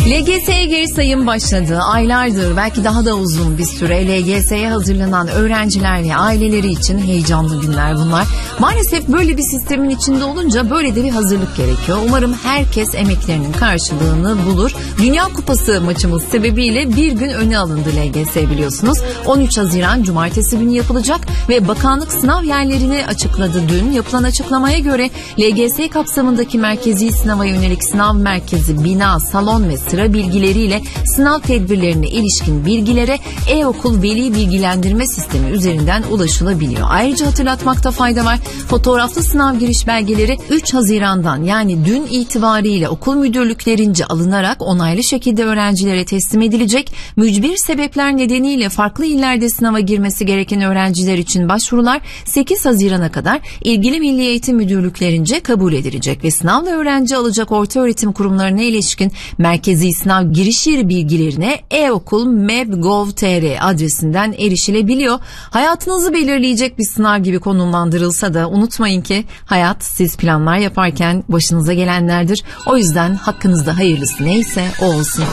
LGS'ye geri sayım başladı. Aylardır, belki daha da uzun bir süre LGS'ye hazırlanan öğrenciler ve aileleri için heyecanlı günler bunlar. Maalesef böyle bir sistemin içinde olunca böyle de bir hazırlık gerekiyor. Umarım herkes emeklerinin karşılığını bulur. Dünya Kupası maçımız sebebiyle bir gün öne alındı LGS, biliyorsunuz. 13 Haziran Cumartesi günü yapılacak ve bakanlık sınav yerlerini açıkladı dün. Yapılan açıklamaya göre LGS kapsamındaki merkezi sınava yönelik sınav merkezi, bina, salon ve sıra bilgileriyle sınav tedbirlerine ilişkin bilgilere e-okul veli bilgilendirme sistemi üzerinden ulaşılabiliyor. Ayrıca hatırlatmakta fayda var. Fotoğraflı sınav giriş belgeleri 3 Haziran'dan yani dün itibariyle okul müdürlüklerince alınarak onaylı şekilde öğrencilere teslim edilecek. Mücbir sebepler nedeniyle farklı illerde sınava girmesi gereken öğrenciler için başvurular 8 Haziran'a kadar ilgili Milli Eğitim Müdürlüklerince kabul edilecek ve sınavla öğrenci alacak ortaöğretim kurumlarına ilişkin merkezi sınav giriş yeri bilgilerine e-okul.meb.gov.tr adresinden erişilebiliyor. Hayatınızı belirleyecek bir sınav gibi konumlandırılsa da unutmayın ki hayat siz planlar yaparken başınıza gelenlerdir. O yüzden hakkınızda hayırlısı neyse o olsun.